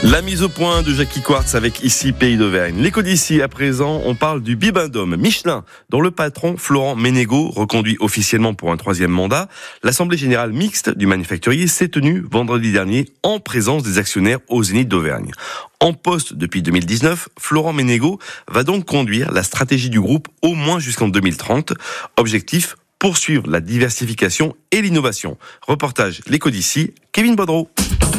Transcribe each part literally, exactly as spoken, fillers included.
La mise au point de Jackie Quartz avec ici Pays d'Auvergne. L'écho d'ici, à présent, on parle du Bibendum Michelin, dont le patron Florent Ménégo reconduit officiellement pour un troisième mandat. L'assemblée générale mixte du manufacturier s'est tenue vendredi dernier en présence des actionnaires au Zénith d'Auvergne. En poste depuis deux mille dix-neuf, Florent Ménégo va donc conduire la stratégie du groupe au moins jusqu'en deux mille trente. Objectif, poursuivre la diversification et l'innovation. Reportage L'écho d'ici, Kevin Baudreau.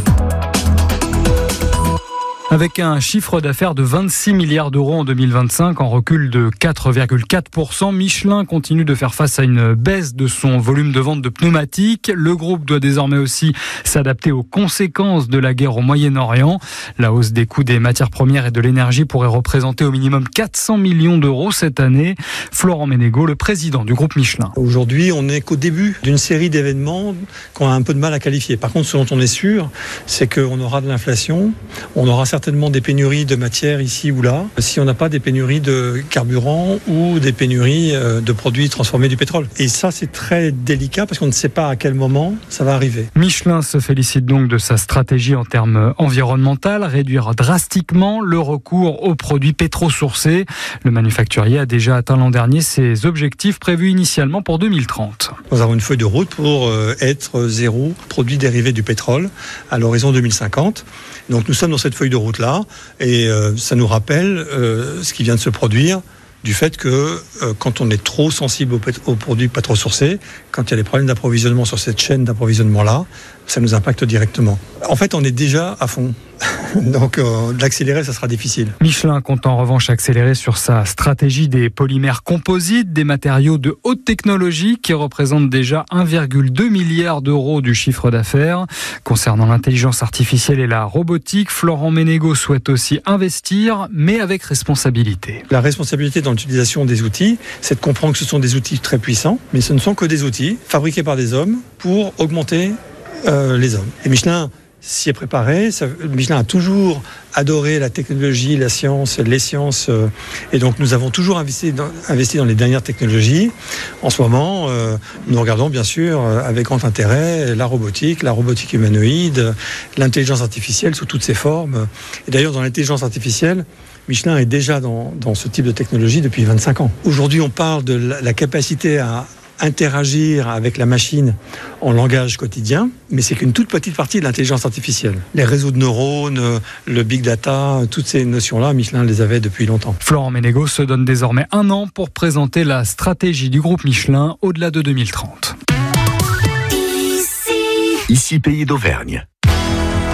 Avec un chiffre d'affaires de vingt-six milliards d'euros en deux mille vingt-cinq, en recul de quatre virgule quatre pour cent, Michelin continue de faire face à une baisse de son volume de vente de pneumatiques. Le groupe doit désormais aussi s'adapter aux conséquences de la guerre au Moyen-Orient. La hausse des coûts des matières premières et de l'énergie pourrait représenter au minimum quatre cents millions d'euros cette année. Florent Ménégo, le président du groupe Michelin. Aujourd'hui, on n'est qu'au début d'une série d'événements qu'on a un peu de mal à qualifier. Par contre, ce dont on est sûr, c'est qu'on aura de l'inflation, on aura certainement certainement des pénuries de matières ici ou là, si on n'a pas des pénuries de carburant ou des pénuries de produits transformés du pétrole. Et ça, c'est très délicat parce qu'on ne sait pas à quel moment ça va arriver. Michelin se félicite donc de sa stratégie en termes environnementaux, réduire drastiquement le recours aux produits pétro-sourcés. Le manufacturier a déjà atteint l'an dernier ses objectifs prévus initialement pour deux mille trente. Nous avons une feuille de route pour être zéro produit dérivé du pétrole à l'horizon deux mille cinquante. Donc nous sommes dans cette feuille de route là et euh, ça nous rappelle euh, ce qui vient de se produire du fait que euh, quand on est trop sensible aux, pét- aux produits pétro-sourcés, quand il y a des problèmes d'approvisionnement sur cette chaîne d'approvisionnement là, ça nous impacte directement. En fait, on est déjà à fond. Donc euh, l'accélérer, ça sera difficile. Michelin compte en revanche accélérer sur sa stratégie des polymères composites, des matériaux de haute technologie qui représentent déjà un virgule deux milliard d'euros du chiffre d'affaires. Concernant l'intelligence artificielle et la robotique, Florent Ménégo souhaite aussi investir, mais avec responsabilité. La responsabilité dans l'utilisation des outils, c'est de comprendre que ce sont des outils très puissants, mais ce ne sont que des outils fabriqués par des hommes pour augmenter euh, les hommes. Et Michelin s'y est préparé. Ça, Michelin a toujours adoré la technologie, la science, les sciences, euh, et donc nous avons toujours investi dans, investi dans les dernières technologies. En ce moment, euh, nous regardons bien sûr euh, avec grand intérêt la robotique, la robotique humanoïde, l'intelligence artificielle sous toutes ses formes. Et d'ailleurs, dans l'intelligence artificielle, Michelin est déjà dans, dans ce type de technologie depuis vingt-cinq ans. Aujourd'hui, on parle de la, la capacité à interagir avec la machine en langage quotidien, mais c'est qu'une toute petite partie de l'intelligence artificielle. Les réseaux de neurones, le big data, toutes ces notions-là, Michelin les avait depuis longtemps. Florent Ménégo se donne désormais un an pour présenter la stratégie du groupe Michelin au-delà de deux mille trente. Ici, Pays d'Auvergne.